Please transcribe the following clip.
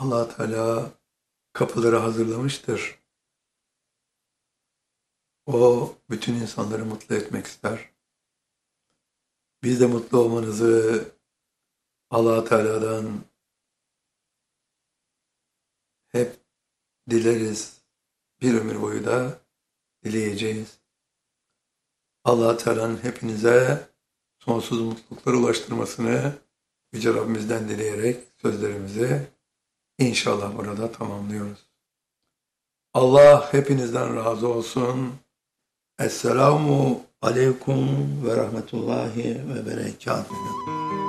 Allah Teala kapıları hazırlamıştır. O bütün insanları mutlu etmek ister. Biz de mutlu olmanızı Allah Teala'dan hep dileriz. Bir ömür boyu da dileyeceğiz. Allah Teala'nın hepinize sonsuz mutluluklar ulaştırmasını Yüce Rabbimizden dileyerek sözlerimizi inşallah burada tamamlıyoruz. Allah hepinizden razı olsun. Esselamu aleyküm ve rahmetullahi ve berekatuhu.